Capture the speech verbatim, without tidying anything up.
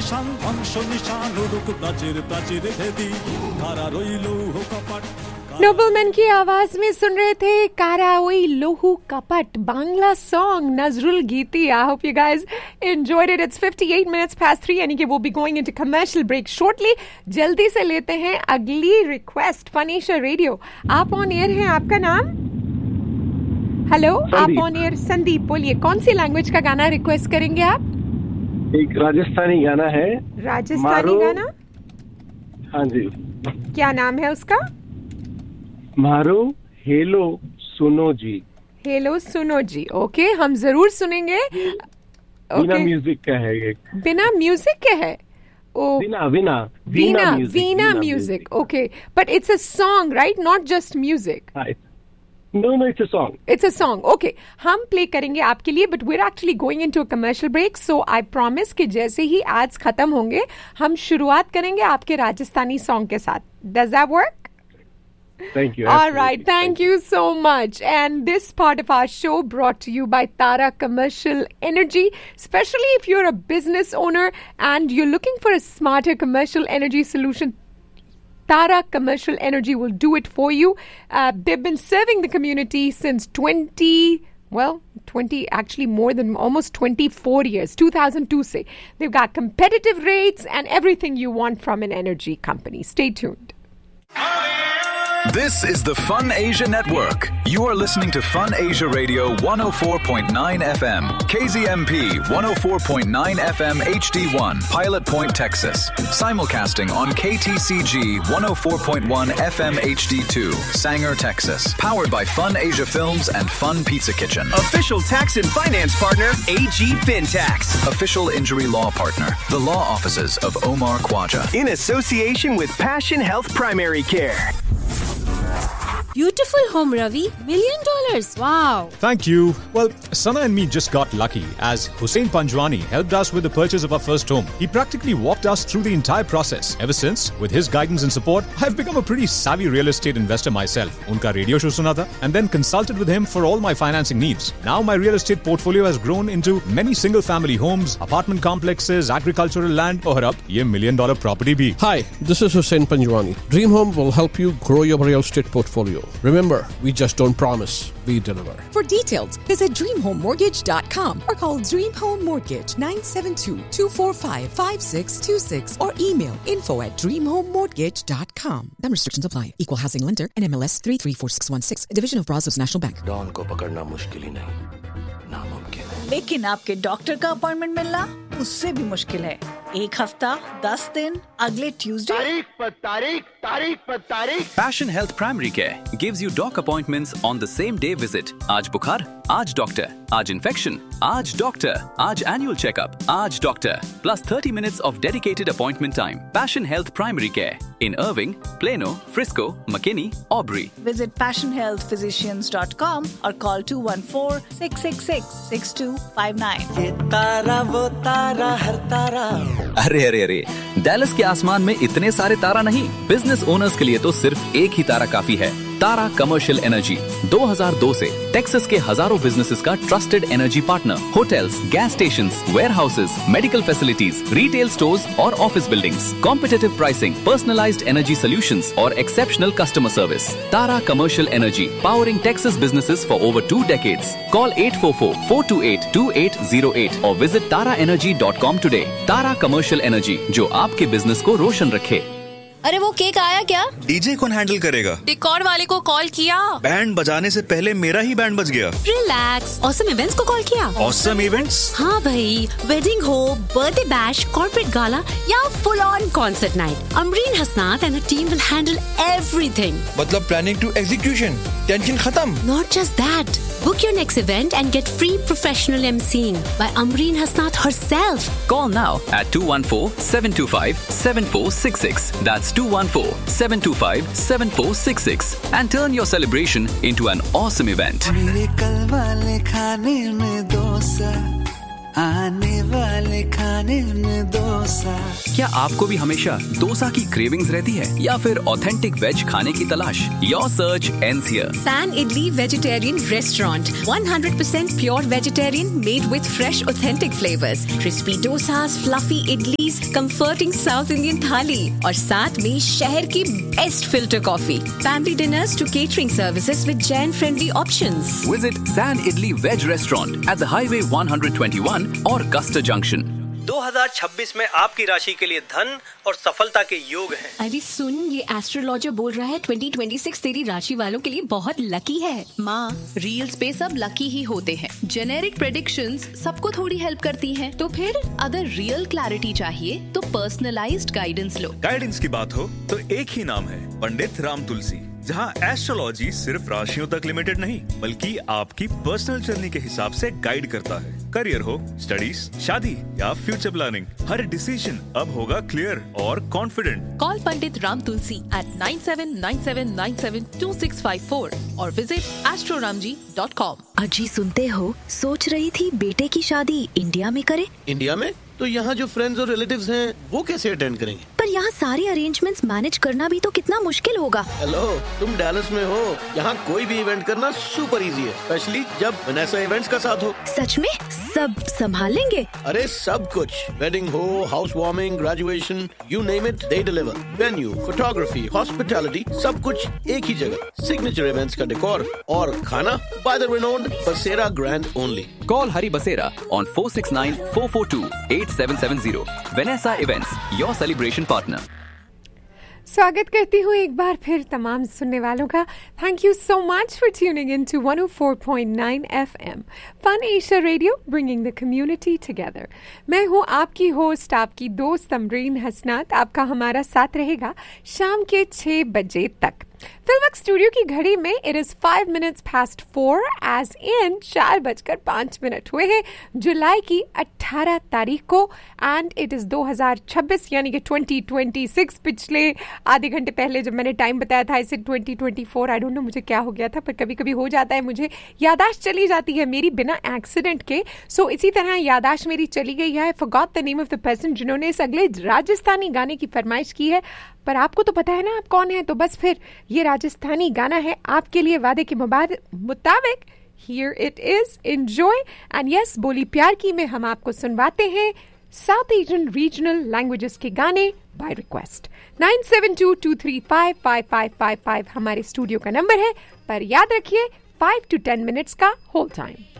নিশান ধ্বংস নিশান উড়ুক প্রাচীর প্রাচীর ভেদি কারা রইল কপাট नोबलमैन की आवाज में सुन रहे थे काराओई लोहू कपट Bangla song Nazrul गीती. I hope you guys enjoyed it. It's fifty-eight minutes past three यानी कि we'll be going into commercial break shortly. जल्दी से लेते हैं अगली रिक्वेस्ट. फनीशा रेडियो, आप ऑन एयर हैं. आपका नाम? हेलो, आप ऑन एयर. संदीप, बोलिए कौन सी लैंग्वेज का गाना रिक्वेस्ट करेंगे आप? एक राजस्थानी गाना है. राजस्थानी गाना? हाँ जी. क्या नाम है उसका? मारो हेलो सुनो जी. हेलो सुनो जी. ओके, हम जरूर सुनेंगे. बिना म्यूजिक का है ये. बिना म्यूजिक के है? ओ बिना बिना Veena Veena music. Okay, but it's a song right, not just music. No no it's a song. It's a song. Okay, हम प्ले करेंगे आपके लिए, but we are actually going into a commercial break. So I promise कि जैसे ही ads खत्म होंगे हम शुरुआत करेंगे आपके राजस्थानी सॉन्ग के साथ. Does that work? Thank you. All right. Thank you so much. And this part of our show brought to you by Tara Commercial Energy. Especially if you're a business owner and you're looking for a smarter commercial energy solution, Tara Commercial Energy will do it for you. Uh, they've been serving the community since twenty, well, twenty, actually more than almost twenty-four years, two thousand two say. They've got competitive rates and everything you want from an energy company. Stay tuned. This is the Fun Asia Network. You are listening to Fun Asia Radio one oh four point nine F M, K Z M P one oh four point nine F M H D one, Pilot Point, Texas. Simulcasting on K T C G one oh four point one F M H D two, Sanger, Texas. Powered by Fun Asia Films and Fun Pizza Kitchen. Official tax and finance partner, A G FinTax. Official injury law partner, the law offices of Omar Khwaja. In association with Passion Health Primary Care. Beautiful home, Ravi. Million dollars. Wow. Thank you. Well, Sana and me just got lucky as Hussein Panjwani helped us with the purchase of our first home. He practically walked us through the entire process. Ever since, with his guidance and support, I've become a pretty savvy real estate investor myself. Unka radio show suna tha and then consulted with him for all my financing needs. Now my real estate portfolio has grown into many single family homes, apartment complexes, agricultural land और अब ये million dollar property भी. Hi, this is Hussein Panjwani. Dream Home will help you grow your real estate portfolio. Remember, we just don't promise, we deliver. For details, visit dream home mortgage dot com or call Dream Home Mortgage nine seven two, two four five, five six two six or email info at dream home mortgage dot com. Some restrictions apply. Equal housing lender and M L S three three four six one six, a division of Brazos National Bank. Don को पकड़ना मुश्किल ही नहीं, नामुमकिन है. लेकिन आपके doctor का appointment मिलना उससे भी मुश्किल है. एक हफ्ता, दस दिन, अगले ट्यूसडे. तारीख पर तारीख, तारीख पर तारीख. Passion Health Primary Care gives you doc appointments on the same day visit. आज बुखार, आज डॉक्टर. आज infection, आज डॉक्टर. आज annual checkup, आज doctor. Plus thirty minutes of dedicated appointment time. Passion Health Primary Care in Irving, Plano, Frisco, McKinney, Aubrey. Visit passion health physicians dot com or call two one four, six six six, six two five nine. ये तारा वो तारा हर तारा. अरे अरे अरे, Dallas के आसमान में इतने सारे तारा नहीं. बिजनेस ओनर्स के लिए तो सिर्फ एक ही तारा काफी है. तारा कमर्शियल एनर्जी दो हज़ार दो से टेक्सास के हजारों बिजनेसेस का trusted energy partner. Hotels, gas stations, warehouses, medical facilities, retail stores और office buildings. Competitive pricing, personalised energy solutions और exceptional customer service. Tara commercial energy, powering Texas businesses for over two decades. Call eight four four, four two eight, two eight zero eight और visit तारा energy dot com today. तारा commercial energy, जो आपके business को रोशन रखे. अरे वो cake आया क्या? DJ कौन हैंडल करेगा? डेकोर वाले को कॉल किया. बैंड बजाने से पहले मेरा ही बैंड बज गया. रिलैक्स. ऑसम इवेंट्स को कॉल किया. Awesome events? हाँ भाई, वेडिंग हो, बर्थडे बैश, कॉर्पोरेट गाला या full on concert night, Amreen Hasnat and team will handle everything. मतलब प्लानिंग टू एग्जीक्यूशन, टेंशन खत्म. Not just that. Book your next event and get free professional emceeing by Amreen Hasnat herself. Call now at two one four, seven two five, seven four six six. That's two one four, seven two five, seven four six six and turn your celebration into an awesome event. मेरे कल वाले खाने में डोसा, आने वाले खाने में डोसा. डोसा। क्या आपको भी हमेशा डोसा की क्रेविंग्स रहती है या फिर ऑथेंटिक वेज खाने की तलाश? Your search ends here. San Idli Vegetarian Restaurant, one hundred percent pure vegetarian made with fresh authentic flavors. Crispy dosas, fluffy idlis, comforting South Indian thali और साथ में शहर की best filter coffee. Family dinners to catering services with Jain friendly options. Visit San Idli Veg Restaurant at the Highway one twenty-one और Custer Junction. दो हज़ार छब्बीस में आपकी राशि के लिए धन और सफलता के योग हैं। अरे सुन, ये एस्ट्रोलॉजर बोल रहा है ट्वेंटी ट्वेंटी सिक्स तेरी राशि वालों के लिए बहुत लकी है। माँ, रील्स पे सब लकी ही होते हैं। जेनेरिक प्रेडिक्शंस सबको थोड़ी हेल्प करती हैं। तो फिर अगर रियल क्लैरिटी चाहिए तो पर्सनलाइज्ड गाइडेंस लो। गाइडेंस की बात हो तो एक ही नाम है, पंडित राम तुलसी, जहां एस्ट्रोलॉजी सिर्फ राशियों तक लिमिटेड नहीं बल्कि आपकी पर्सनल जर्नी के हिसाब से गाइड करता है। करियर हो, स्टडीज, शादी या फ्यूचर प्लानिंग, हर डिसीजन अब होगा क्लियर और confident. Call Pandit Ram Tulsi eight nine seven nine seven nine seven to six five four और विजिट एस्ट्रोरामजी डॉट कॉम। अजी सुनते हो, सोच रही थी बेटे की शादी इंडिया में करे। इंडिया में? तो यहाँ जो फ्रेंड्स और रिलेटिव्स हैं वो कैसे अटेंड करेंगे? पर यहाँ सारे अरेंजमेंट्स मैनेज करना भी तो कितना मुश्किल होगा। हेलो, तुम डैलस में हो, यहाँ कोई भी इवेंट करना सुपर इजी है, स्पेशली जब वनेसा इवेंट्स का साथ हो। सच में सब संभाल लेंगे? अरे सब कुछ, वेडिंग हो, house warming, graduation, you name it, they deliver. Venue, photography, hospitality, सब कुछ एक ही जगह। सिग्नेचर इवेंट्स का डेकोर और खाना बाय द रिनोन्ड बसेरा grand only. Call Hari Basera on four six nine four four two eight seven seven zero. Vanessa Events, your celebration partner. स्वागत करती हूँ एक बार फिर तमाम सुनने वालों का। Thank you so much for tuning in to one O four point nine F M fun Asia radio, bringing the community together. मैं हूँ आपकी होस्ट, आपकी दोस्त अमरीन हसनात। आपका हमारा साथ रहेगा शाम के छः बजे तक। फिल्मवर्क स्टूडियो की घड़ी में it is five minutes past four, as in चार बजकर पाँच मिनट हुए हैं जुलाई की अट्ठारह तारीख को, एंड इट इज दो हज़ार छब्बीस यानी कि ट्वेंटी ट्वेंटी सिक्स। पिछले आधे घंटे पहले जब मैंने टाइम बताया था इसे twenty twenty four, I don't know मुझे क्या हो गया था, पर कभी कभी हो जाता है, मुझे यादाश्त चली जाती है मेरी बिना एक्सीडेंट के। सो so, इसी तरह यादाश्त मेरी चली गई है। I forgot the name of the person जिन्होंने इस अगले राजस्थानी गाने की फरमाइश की है, पर आपको तो पता है ना आप कौन है, तो बस फिर ये राजस्थानी गाना है आपके लिए वादे के मुताबिक। Here it is, enjoy. And yes, बोली प्यार की में हम आपको सुनवाते हैं साउथ एशियन रीजनल लैंग्वेजेस के गाने bye request. Nine seven to to three five five five five five हमारे स्टूडियो का नंबर है, पर याद रखिए फाइव टू टेन मिनट्स का होल्ड टाइम।